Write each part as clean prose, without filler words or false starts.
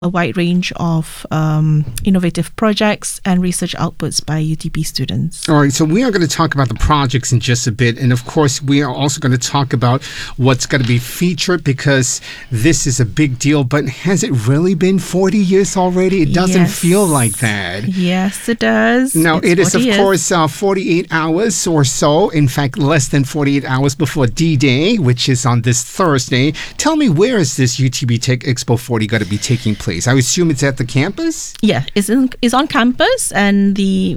a wide range of innovative projects and research outputs by UTB students. All right, so we are going to talk about the projects in just a bit. And of course, we are also going to talk about what's going to be featured, because this is a big deal. But has it really been 40 years already? It doesn't feel like that. Yes, it does. Now, It's it is, of 40 course, 48 hours or so. In fact, less than 48 hours before D-Day, which is on this Thursday. Tell me, where is this UTB Tech Expo 40 going to be taking place? I assume it's at the campus? Yeah, it's on campus, and the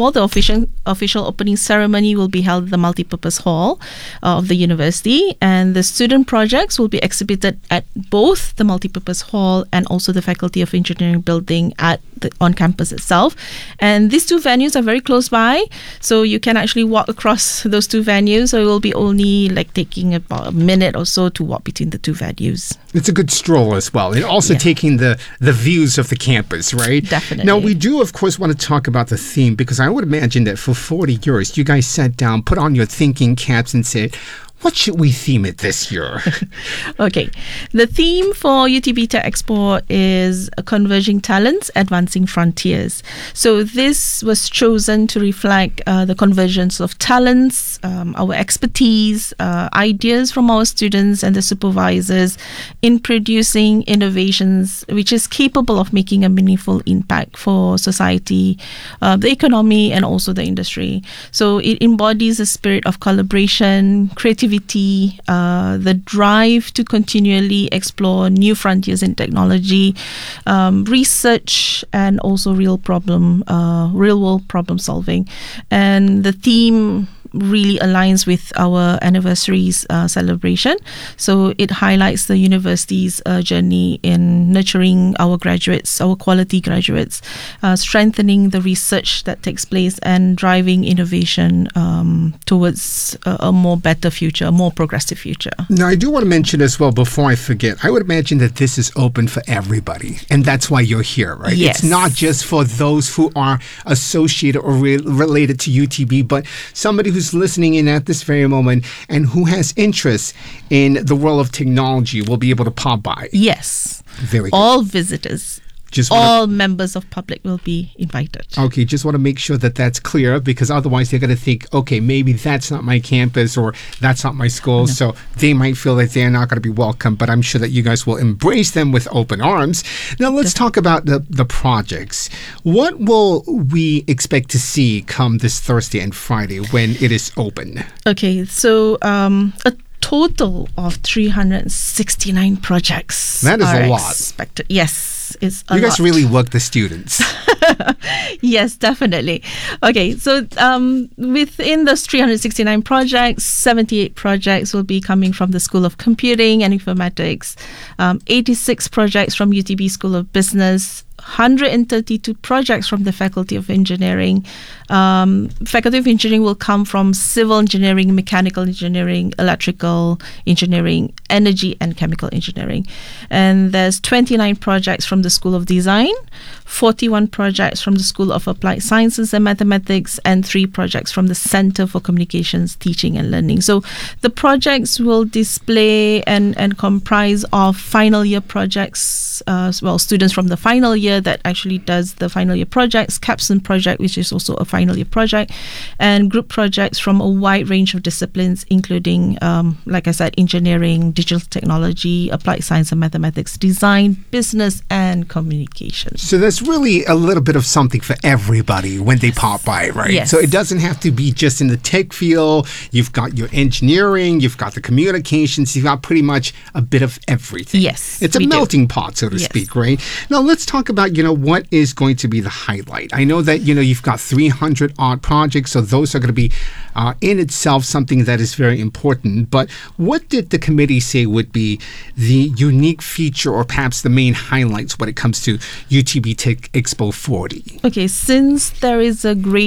official opening ceremony will be held at the multipurpose hall of the university, and the student projects will be exhibited at both the multipurpose hall and also the Faculty of Engineering building on campus itself. And these two venues are very close by, so you can actually walk across those two venues. So it will be only taking about a minute or so to walk between the two venues. It's a good stroll as well, and also taking the views of the campus, right? Definitely. Now, we do, of course, want to talk about the theme, because I would imagine that for 40 years, you guys sat down, put on your thinking caps and said, what should we theme it this year? Okay. The theme for UTB Tech Expo is Converging Talents, Advancing Frontiers. So this was chosen to reflect the convergence of talents, our expertise, ideas from our students and the supervisors in producing innovations which is capable of making a meaningful impact for society, the economy, and also the industry. So it embodies a spirit of collaboration, creativity, the drive to continually explore new frontiers in technology, research, and also real world problem solving. And the theme really aligns with our anniversary's celebration. So it highlights the university's journey in nurturing our graduates, our quality graduates, strengthening the research that takes place, and driving innovation towards a more better future, a more progressive future. Now, I do want to mention as well, before I forget, I would imagine that this is open for everybody, and that's why you're here, right? Yes. It's not just for those who are associated or related to UTB, but somebody who's listening in at this very moment and who has interest in the world of technology will be able to pop by. Yes. Very good. All visitors. All members of public will be invited. Okay, just want to make sure that that's clear, because otherwise they're going to think, okay, maybe that's not my campus or that's not my school. No. So they might feel that they're not going to be welcome, but I'm sure that you guys will embrace them with open arms. Now let's talk about the projects. What will we expect to see come this Thursday and Friday when it is open? Okay, so a total of 369 projects. That is a lot. Expected. Yes. It's a lot. You guys really work the students. Yes, definitely. Okay, so within those 369 projects, 78 projects will be coming from the School of Computing and Informatics, 86 projects from UTB School of Business, 132 projects from the Faculty of Engineering. Faculty of Engineering will come from civil engineering, mechanical engineering, electrical engineering, energy and chemical engineering. And there's 29 projects from the School of Design, 41 projects from the School of Applied Sciences and Mathematics, and 3 projects from the Center for Communications, Teaching and Learning. So the projects will display and comprise of final year projects, students from the final year that actually does the final year projects, capstone project, which is also a final year project, and group projects from a wide range of disciplines, including, like I said, engineering, digital technology, applied science and mathematics, design, business, and communication. So there's really a little bit of something for everybody when they pop by, right? Yes. So it doesn't have to be just in the tech field. You've got your engineering, you've got the communications, you've got pretty much a bit of everything. Yes. It's a melting pot, so to speak, right? Now let's talk about, what is going to be the highlight. I know that, you've got 300 odd projects, so those are going to be in itself something that is very important. But what did the committee say would be the unique feature or perhaps the main highlights when it comes to UTB Tech Expo 40? Okay, since there is a great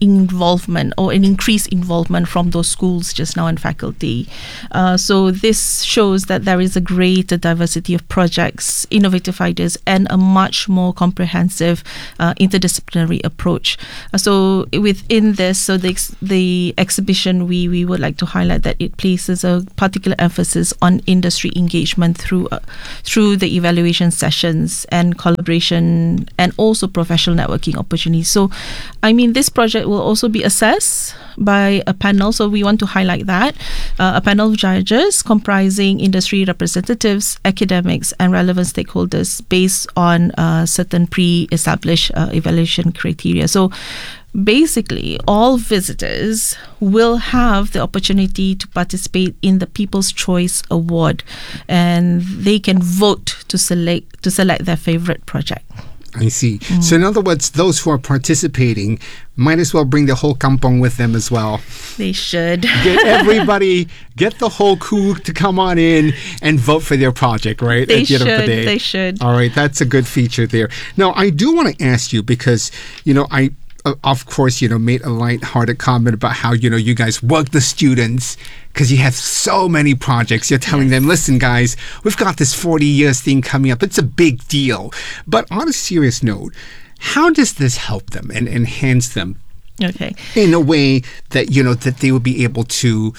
involvement or an increased involvement from those schools just now and faculty. So this shows that there is a greater diversity of projects, innovative ideas, and a much more comprehensive interdisciplinary approach. So within this, so the exhibition, we would like to highlight that it places a particular emphasis on industry engagement through the evaluation sessions and collaboration, and also professional networking opportunities. So, I mean, this project will also be assessed by a panel. So we want to highlight that a panel of judges comprising industry representatives, academics, and relevant stakeholders based on certain pre-established evaluation criteria. So basically, all visitors will have the opportunity to participate in the People's Choice Award, and they can vote to select their favorite project. I see. So in other words, those who are participating might as well bring the whole kampong with them as well. They should. Get everybody, get the whole crew to come on in and vote for their project, right? They At the end of the day. They should. All right, that's a good feature there. Now, I do want to ask you, because, I of course, made a light-hearted comment about how, you guys work the students because you have so many projects. You're telling them, listen, guys, we've got this 40 years thing coming up. It's a big deal. But on a serious note, how does this help them and enhance them in a way that, that they would be able to,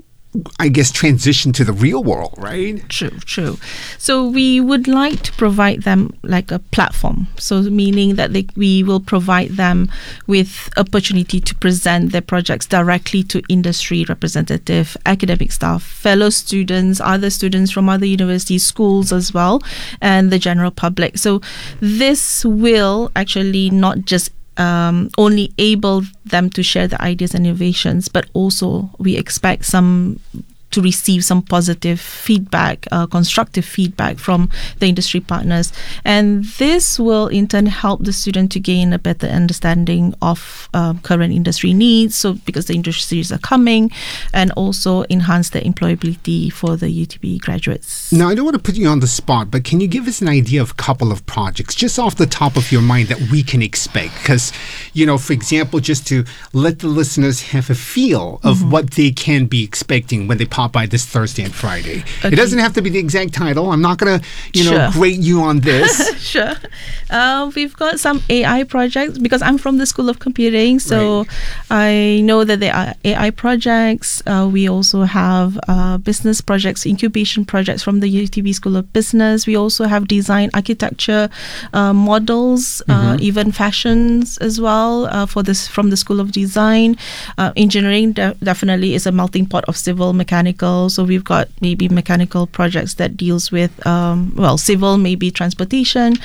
I guess, transition to the real world, right? True. So we would like to provide them like a platform. So meaning that we will provide them with opportunity to present their projects directly to industry representative, academic staff, fellow students, other students from other universities, schools as well, and the general public. So this will actually not just only able them to share the ideas and innovations, but also we expect to receive some positive feedback, constructive feedback from the industry partners. And this will in turn help the student to gain a better understanding of current industry needs, so because the industries are coming, and also enhance the employability for the UTB graduates. Now, I don't want to put you on the spot, but can you give us an idea of a couple of projects just off the top of your mind that we can expect? Because, for example, just to let the listeners have a feel of what they can be expecting when they pop by this Thursday and Friday. Okay. It doesn't have to be the exact title. I'm not going to, grade you on this. Sure. We've got some AI projects because I'm from the School of Computing, so I know that there are AI projects. We also have business projects, incubation projects from the UTB School of Business. We also have design, architecture, models, even fashions as well from the School of Design. Engineering definitely is a melting pot of civil, mechanical. So we've got maybe mechanical projects that deals with, civil, maybe transportation.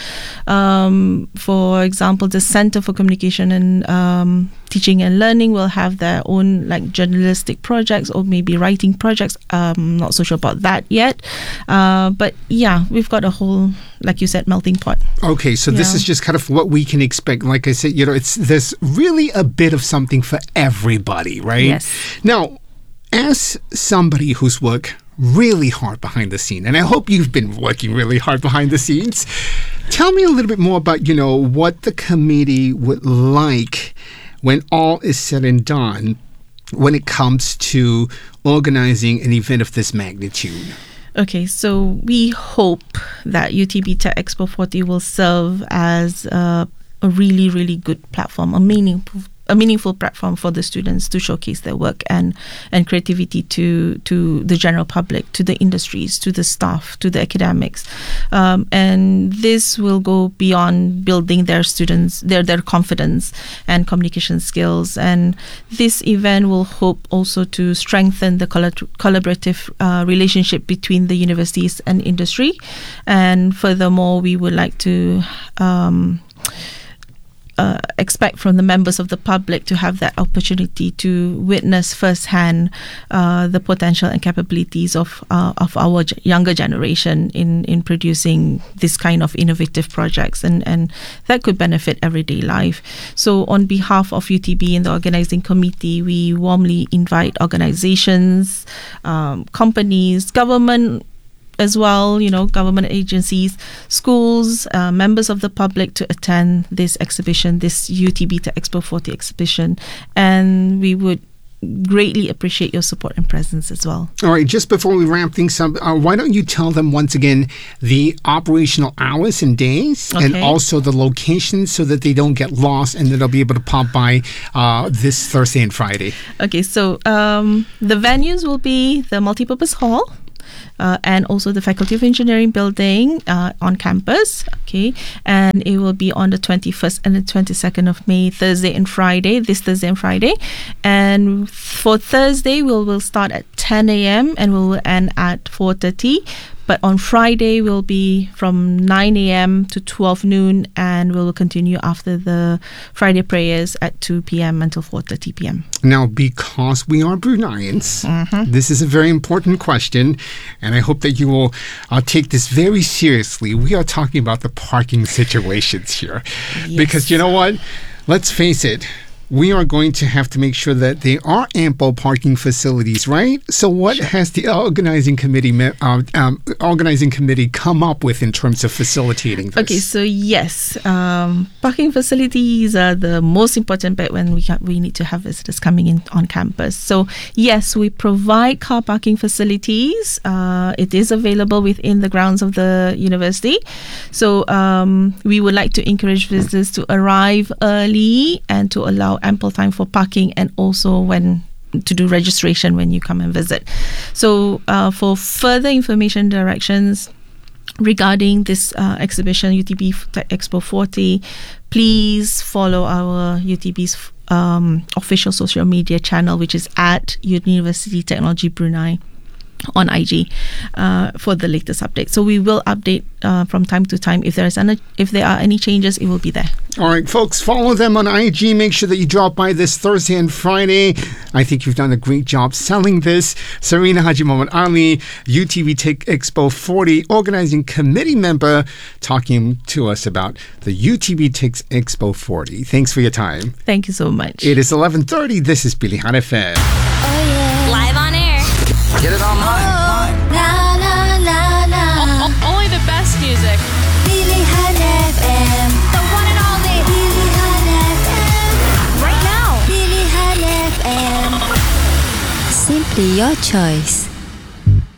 For example, the Center for Communication and Teaching and Learning will have their own like journalistic projects or maybe writing projects. Not so sure about that yet. But yeah, we've got a whole, like you said, melting pot. Okay, so this is just kind of what we can expect. Like I said, there's really a bit of something for everybody, right? Yes. Now, as somebody who's worked really hard behind the scene, and I hope you've been working really hard behind the scenes, tell me a little bit more about, what the committee would like when all is said and done when it comes to organizing an event of this magnitude. Okay, so we hope that UTB Tech Expo 40 will serve as a really, really good platform, a meaningful platform for the students to showcase their work and creativity to the general public, to the industries, to the staff, to the academics. And this will go beyond building their students, their confidence and communication skills. And this event will hope also to strengthen the collaborative relationship between the universities and industry. And furthermore, we would like to expect from the members of the public to have that opportunity to witness firsthand the potential and capabilities of our younger generation in producing this kind of innovative projects, and that could benefit everyday life. So on behalf of UTB and the organizing committee, we warmly invite organizations, companies, government as well, government agencies, schools, members of the public to attend this exhibition, this UTB Tech Expo 40 exhibition. And we would greatly appreciate your support and presence as well. All right, just before we wrap things up, why don't you tell them once again the operational hours and days and also the locations so that they don't get lost and that they'll be able to pop by this Thursday and Friday. Okay, so the venues will be the multipurpose hall, and also the Faculty of Engineering building on campus. Okay, and it will be on the 21st and the 22nd of May, this Thursday and Friday. And for Thursday, we'll start at 10 a.m. and we'll end at 4:30. But on Friday, we'll be from 9 a.m. to 12 noon, and we'll continue after the Friday prayers at 2 p.m. until 4:30 p.m. Now, because we are Bruneians, this is a very important question, and I hope that you will take this very seriously. We are talking about the parking situations here. Yes. Because you know what? Let's face it. We are going to have to make sure that there are ample parking facilities, right? So what has the organizing committee come up with in terms of facilitating this? Okay, so yes, parking facilities are the most important bit when we need to have visitors coming in on campus. So yes, we provide car parking facilities. It is available within the grounds of the university. So we would like to encourage visitors to arrive early and to allow ample time for parking, and also to do registration when you come and visit. So for further information, directions regarding this exhibition, UTB Tech Expo 40, please follow our UTB's official social media channel, which is at University Technology Brunei on IG for the latest update. So we will update from time to time. If there are any changes, it will be there. All right, folks, follow them on IG. Make sure that you drop by this Thursday and Friday. I think you've done a great job selling this. Sarina Haji Mohamed Ali, UTB Tech Expo 40 organizing committee member, talking to us about the UTB Tech Expo 40. Thanks for your time. Thank you so much. It is 11:30. This is Pilihan FM. Oh yeah. Live on air. Get it online. La la la la. Only the best music. Pilihan FM. The one and only Pilihan FM. Right now. Pilihan FM. Simply your choice.